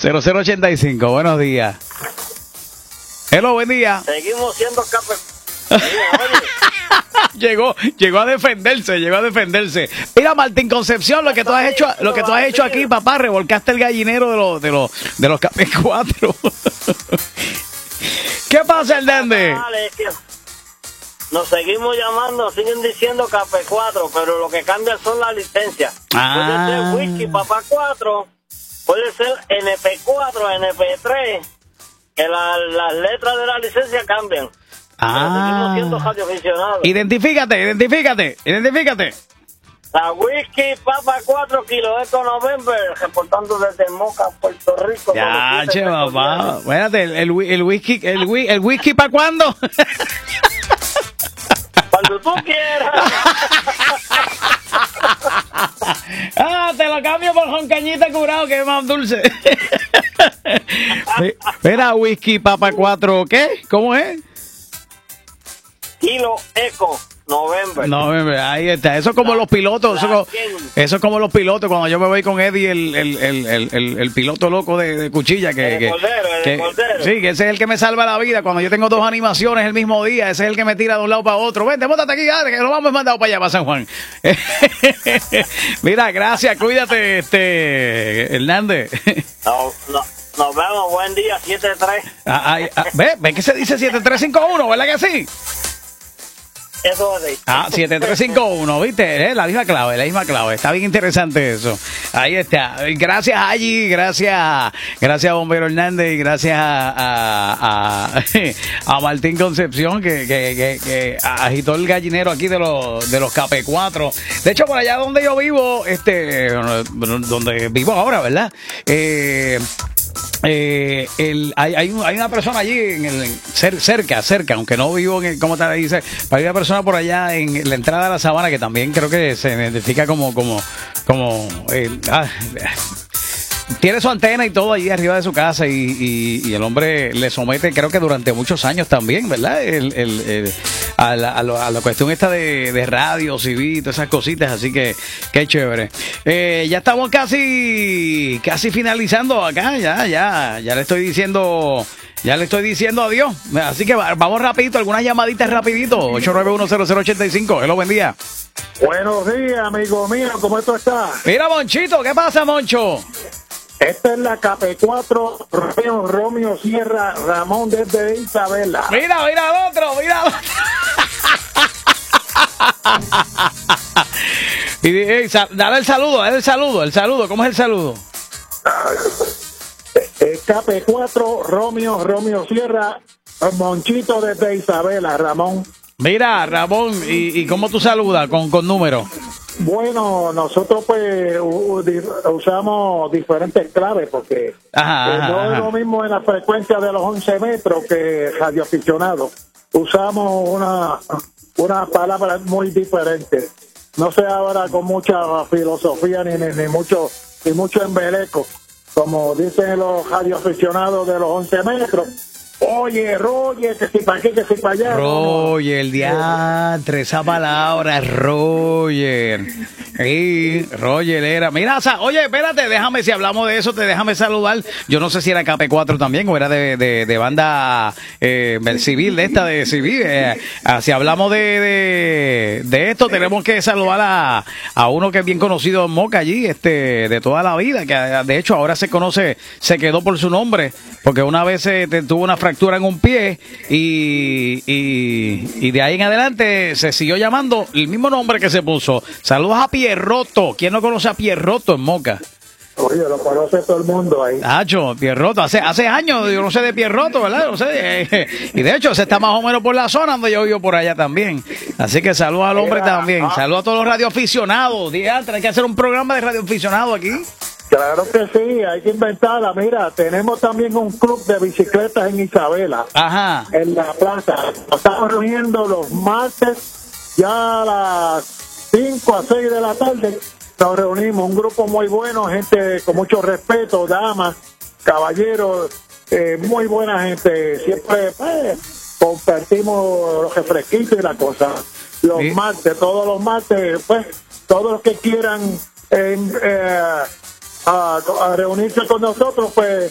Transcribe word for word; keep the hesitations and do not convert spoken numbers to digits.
cero cero ochenta y cinco, buenos días. Hello, buen día. Seguimos siendo cape... llegó, llegó a defenderse, llegó a defenderse. Mira, Martín Concepción, lo que tú has hecho, lo que tú has hecho aquí, papá, revolcaste el gallinero de los, de los, de los Capes cuatro. ¿Qué pasa, Hernández? Vale, es que nos seguimos llamando, siguen diciendo Cape cuatro, pero lo que cambia son las licencias. Ah. Puede ser Whisky Papá cuatro, puede ser N P cuatro, N P tres, que la, las letras de la licencia cambian. Ah. Pero seguimos siendo radioaficionados. Identifícate, identifícate, identifícate. La Whisky Papa cuatro Kilo Eco November, reportando desde Moca, Puerto Rico. Ya, che, papá. Espérate, el, el, el whisky, el, el, el whisky ¿para cuándo? Cuando tú quieras. Ah, te lo cambio por joncañita curado, que es más dulce. Espera, whisky Papa cuatro, ¿qué? ¿Cómo es? Kilo Eco November. November, ahí está. Eso es como la, los pilotos. Eso, la, eso es como los pilotos. Cuando yo me voy con Eddie, el, el, el, el, el, el piloto loco de, de cuchilla. Que, el que, cordero, el que, cordero. Sí, que ese es el que me salva la vida. Cuando yo tengo dos animaciones el mismo día, ese es el que me tira de un lado para otro. Vente, móntate aquí, dale, que nos vamos mandado para allá, para San Juan. Mira, gracias, cuídate, este Hernández. No, no. Nos vemos, buen día, siete tres. Ah, ah, ve, ve que se dice siete tres cinco uno, ¿verdad que sí? Eso es. Ah, siete tres cinco uno, ¿viste? ¿Eh? La misma clave, la misma clave. Está bien interesante eso. Ahí está. Gracias, Allí. Gracias, gracias a Bombero Hernández y gracias a, a, a, a Martín Concepción, que, que, que, que agitó el gallinero aquí de los, de los Cape cuatro. De hecho, por allá donde yo vivo, este, donde vivo ahora, ¿verdad? Eh... Eh, el, hay, hay, un, hay una persona allí en el, cer, cerca, cerca, aunque no vivo en el, como te dice, pero hay una persona por allá en la entrada de la sabana que también creo que se identifica como, como, como, eh, ah, tiene su antena y todo allí arriba de su casa y, y, y el hombre le somete, creo que durante muchos años también, ¿verdad? El, el, el, a, la, a, la, a la cuestión esta de, de radio, civil, todas esas cositas, así que qué chévere. Eh, ya estamos casi, casi finalizando acá, ya, ya, ya le estoy diciendo... Ya le estoy diciendo adiós. Así que vamos rapidito, algunas llamaditas rapidito. ocho nueve uno cero cero ocho cinco. Hello, buen día. Buenos días, amigo mío. ¿Cómo tú estás? Mira, Monchito, ¿qué pasa, Moncho? Esta es la Cape cuatro, Romeo, Romeo Sierra, Ramón desde Isabela. Mira, mira al otro, mira al otro. Y hey, dale el saludo, dale el saludo, el saludo. ¿Cómo es el saludo? Cape cuatro, Romeo, Romeo Sierra, Monchito desde Isabela, Ramón. Mira, Ramón, ¿y, y cómo tú saludas? ¿Con, con número? Bueno, nosotros pues usamos diferentes claves porque ajá, eh, no ajá, es lo mismo en la frecuencia de los once metros que radioaficionado. Usamos una, una palabra muy diferente. No sé ahora con mucha filosofía ni, ni, ni mucho ni mucho embeleco. Como dicen los radioaficionados de los once metros, oye, Roger, que si para aquí, que si para allá. Roger, el diantre, esa palabra, Roger. Sí, Roger era. Mira, oye, espérate, déjame, si hablamos de eso, te déjame saludar. Yo no sé si era Cape cuatro también o era de, de, de banda eh, civil, de esta de civil. Eh, si hablamos de, de, de esto, tenemos que saludar a, a uno que es bien conocido en Moca allí, este, de toda la vida, que de hecho ahora se conoce, se quedó por su nombre, porque una vez eh, tuvo una fractura en un pie y, y, y de ahí en adelante se siguió llamando el mismo nombre que se puso. Saludos a Pierroto. ¿Quién no conoce a Pierroto en Moca? Oye, lo conoce todo el mundo ahí. Nacho, Pierroto, hace hace años yo no sé de Pierroto, ¿verdad? No sé. Eh, y de hecho, se está más o menos por la zona donde yo vivo por allá también. Así que saludos al hombre Mira, también. ah. Saludos a todos los radioaficionados. Diantre, hay que hacer un programa de radioaficionados aquí. Claro que sí, hay que inventarla. Mira, tenemos también un club de bicicletas en Isabela. Ajá. En la plaza. Nos estamos reuniendo los martes, ya a las cinco a seis de la tarde. Nos reunimos, un grupo muy bueno, gente con mucho respeto, damas, caballeros, eh, muy buena gente. Siempre pues, compartimos los refresquitos y la cosa. Los sí. martes, todos los martes, pues, todos los que quieran eh, eh, a, a reunirse con nosotros, pues